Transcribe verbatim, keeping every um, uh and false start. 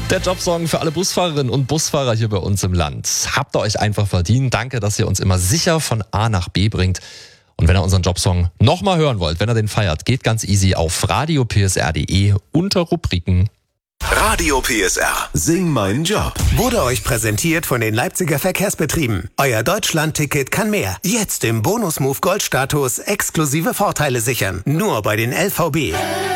Der Jobsong für alle Busfahrerinnen und Busfahrer hier bei uns im Land. Habt ihr euch einfach verdient. Danke, dass ihr uns immer sicher von A nach B bringt. Und wenn ihr unseren Jobsong nochmal hören wollt, wenn ihr den feiert, geht ganz easy auf radio p s r punkt d e unter Rubriken. Radio P S R. Sing meinen Job. Wurde euch präsentiert von den Leipziger Verkehrsbetrieben. Euer Deutschland-Ticket kann mehr. Jetzt im Bonus-Move Gold-Status exklusive Vorteile sichern. Nur bei den L V B.